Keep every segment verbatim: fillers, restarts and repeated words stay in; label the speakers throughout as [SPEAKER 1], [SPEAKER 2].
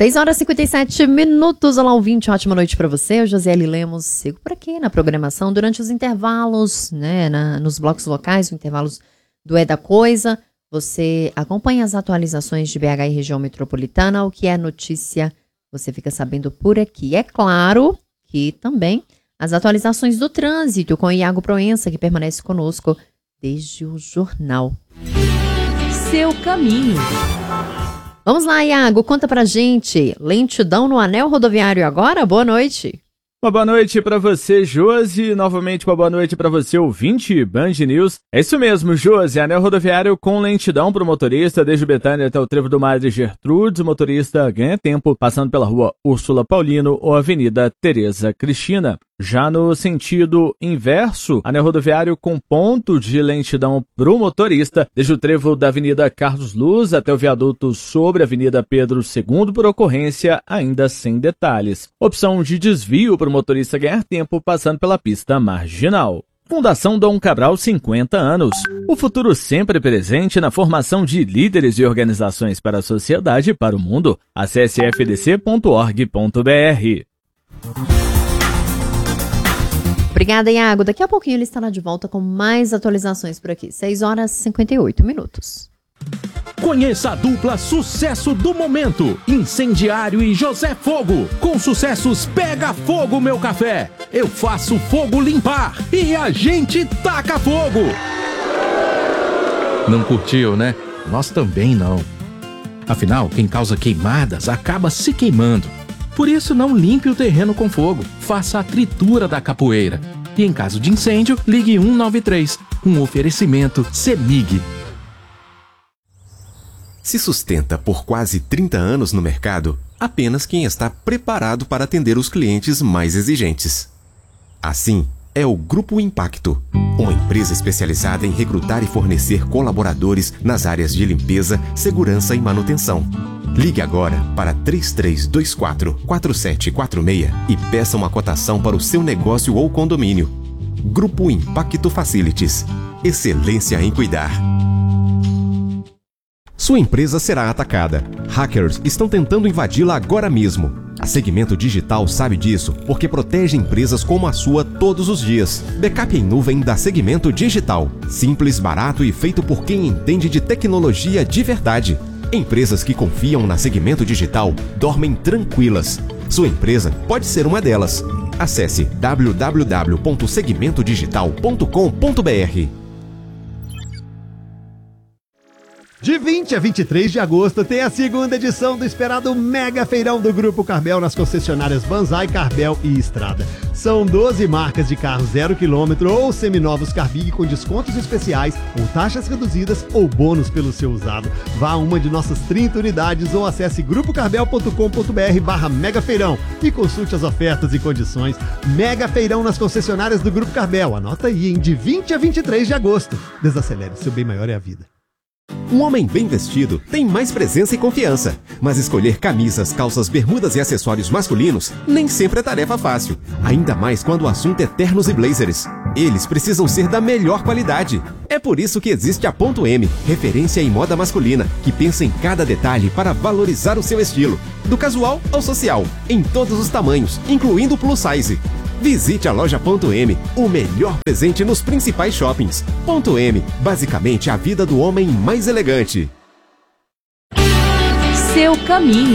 [SPEAKER 1] seis horas e cinquenta e sete minutos. Olá, ouvinte, ótima noite para você. Eu, Josiele Lemos, sigo por aqui na programação durante os intervalos, né, na, nos blocos locais, os intervalos do É da Coisa. Você acompanha as atualizações de B H e região metropolitana, o que é notícia, você fica sabendo por aqui. É claro que também as atualizações do trânsito com Iago Proença, que permanece conosco desde o jornal.
[SPEAKER 2] Seu caminho.
[SPEAKER 1] Vamos lá, Iago, conta pra gente. Lentidão no anel rodoviário agora? Boa noite.
[SPEAKER 3] Uma boa noite para você, Josi. Novamente uma boa noite para você, ouvinte Band News. É isso mesmo, Josi. Anel rodoviário com lentidão para o motorista, desde Betânia até o trevo do Madre Gertrudes. O motorista ganha tempo passando pela rua Úrsula Paulino ou Avenida Tereza Cristina. Já no sentido inverso, anel rodoviário com ponto de lentidão para o motorista, desde o trevo da Avenida Carlos Luz até o viaduto sobre a Avenida Pedro segundo, por ocorrência ainda sem detalhes. Opção de desvio para o motorista ganhar tempo passando pela pista marginal. Fundação Dom Cabral, cinquenta anos. O futuro sempre presente na formação de líderes e organizações para a sociedade e para o mundo. Acesse f d c ponto org ponto b r.
[SPEAKER 1] Obrigada, Iago. Daqui a pouquinho ele estará de volta com mais atualizações por aqui. seis horas e cinquenta e oito minutos.
[SPEAKER 4] Conheça a dupla sucesso do momento, Incendiário e José Fogo. Com sucessos Pega Fogo Meu Café, Eu Faço Fogo Limpar e A Gente Taca Fogo. Não curtiu, né? Nós também não. Afinal, quem causa queimadas acaba se queimando. Por isso, não limpe o terreno com fogo, faça a tritura da capoeira. E em caso de incêndio, ligue um nove três, um oferecimento CEMIG.
[SPEAKER 5] Se sustenta por quase trinta anos no mercado, apenas quem está preparado para atender os clientes mais exigentes. Assim, é o Grupo Impacto, uma empresa especializada em recrutar e fornecer colaboradores nas áreas de limpeza, segurança e manutenção. Ligue agora para três três dois quatro, quatro sete quatro seis e peça uma cotação para o seu negócio ou condomínio. Grupo Impacto Facilities. Excelência em cuidar. Sua empresa será atacada. Hackers estão tentando invadi-la agora mesmo. A Segmento Digital sabe disso porque protege empresas como a sua todos os dias. Backup em nuvem da Segmento Digital. Simples, barato e feito por quem entende de tecnologia de verdade. Empresas que confiam na Segmento Digital dormem tranquilas. Sua empresa pode ser uma delas. Acesse w w w ponto segmento digital ponto com ponto b r.
[SPEAKER 6] De vinte a vinte e três de agosto tem a segunda edição do esperado Mega Feirão do Grupo Carbel nas concessionárias Banzai, Carbel e Estrada. São doze marcas de carro zero quilômetro ou seminovos Carbig com descontos especiais ou taxas reduzidas ou bônus pelo seu usado. Vá a uma de nossas trinta unidades ou acesse grupo carbel ponto com ponto b r barra Mega Feirão e consulte as ofertas e condições. Mega Feirão nas concessionárias do Grupo Carbel. Anota aí, hein? De vinte a vinte e três de agosto. Desacelere, seu bem maior é a vida.
[SPEAKER 5] Um homem bem vestido tem mais presença e confiança, mas escolher camisas, calças, bermudas e acessórios masculinos nem sempre é tarefa fácil, ainda mais quando o assunto é ternos e blazers. Eles precisam ser da melhor qualidade. É por isso que existe a Ponto M, referência em moda masculina, que pensa em cada detalhe para valorizar o seu estilo, do casual ao social, em todos os tamanhos, incluindo o plus size. Visite a loja Ponto M, o melhor presente nos principais shoppings. Ponto M, basicamente a vida do homem mais elegante.
[SPEAKER 2] Seu caminho.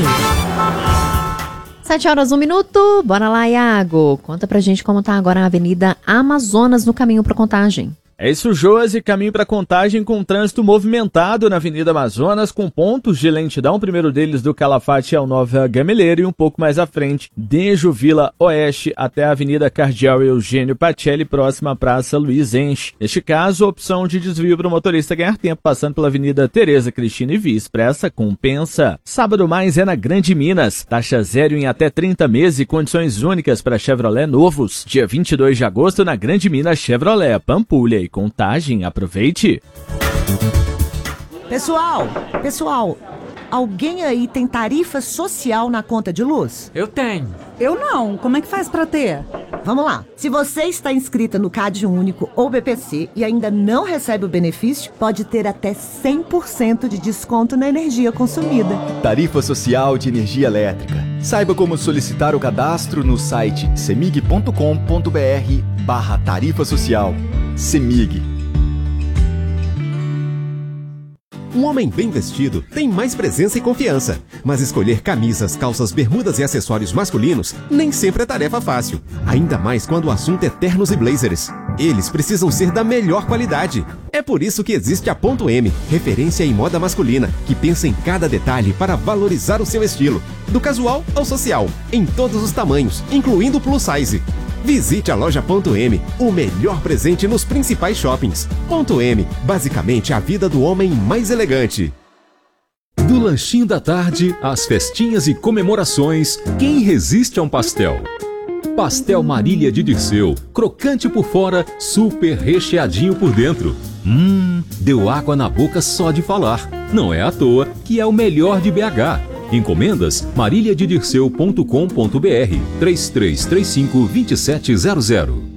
[SPEAKER 1] sete horas, um minuto. Bora lá, Iago. Conta pra gente como tá agora a Avenida Amazonas no caminho pra Contagem.
[SPEAKER 3] É isso, Josi, caminho para Contagem com trânsito movimentado na Avenida Amazonas, com pontos de lentidão, o primeiro deles do Calafate ao Nova Gameleira e um pouco mais à frente, desde o Vila Oeste até a Avenida Cardeal Eugênio Pacelli, próxima à Praça Luiz Enche. Neste caso, a opção de desvio para o motorista ganhar tempo, passando pela Avenida Tereza Cristina e Via Expressa, compensa. Sábado mais é na Grande Minas, taxa zero em até trinta meses e condições únicas para Chevrolet novos. Dia vinte e dois de agosto na Grande Minas Chevrolet, Pampulha e Contagem, aproveite!
[SPEAKER 7] Pessoal, pessoal, Alguém aí tem tarifa social na conta de luz?
[SPEAKER 8] Eu tenho.
[SPEAKER 9] Eu não. Como é que faz pra ter?
[SPEAKER 7] Vamos lá. Se você está inscrita no CAD Único ou B P C e ainda não recebe o benefício, pode ter até cem por cento de desconto na energia consumida.
[SPEAKER 10] Tarifa Social de Energia Elétrica. Saiba como solicitar o cadastro no site semig ponto com ponto br barra tarifa social. Semig.
[SPEAKER 5] Um homem bem vestido tem mais presença e confiança, mas escolher camisas, calças, bermudas e acessórios masculinos nem sempre é tarefa fácil, ainda mais quando o assunto é ternos e blazers. Eles precisam ser da melhor qualidade. É por isso que existe a Ponto M, referência em moda masculina, que pensa em cada detalhe para valorizar o seu estilo, do casual ao social, em todos os tamanhos, incluindo o plus size. Visite a loja Ponto M, o melhor presente nos principais shoppings. Ponto M, basicamente a vida do homem mais elegante.
[SPEAKER 11] Do lanchinho da tarde às festinhas e comemorações, quem resiste a um pastel? Pastel Marília de Dirceu, crocante por fora, super recheadinho por dentro. Hum, deu água na boca só de falar. Não é à toa que é o melhor de B H. Encomendas marília de dirceu ponto com ponto br três três três cinco, dois sete zero zero.